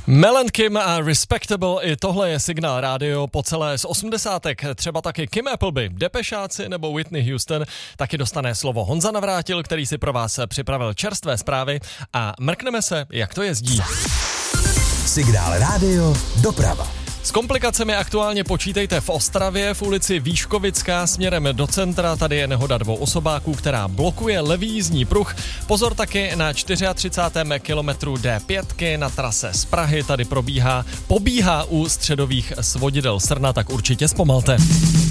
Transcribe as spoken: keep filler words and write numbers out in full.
Mel and Kim a Respectable, i tohle je Signál rádio po celé z osmdesátek. Třeba taky Kim Appleby, Depešáci nebo Whitney Houston. Taky dostane slovo Honza Navrátil, který si pro vás připravil čerstvé zprávy a mrkneme se, jak to jezdí. Signál rádio, doprava. S komplikacemi aktuálně počítejte v Ostravě v ulici Výškovická směrem do centra. Tady je nehoda dvou osobáků, která blokuje levý jízdní pruh. Pozor taky na třicátém čtvrtém kilometru D pět na trase z Prahy. Tady probíhá, pobíhá u středových svodidel Srna, tak určitě zpomalte.